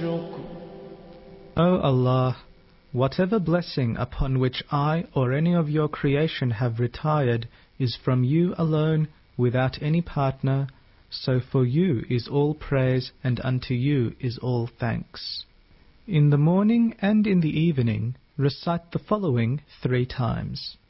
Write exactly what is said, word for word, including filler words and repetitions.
O Allah, whatever blessing upon which I or any of your creation have retired is from you alone, without any partner, so for you is all praise and unto you is all thanks. In the morning and in the evening recite the following three times.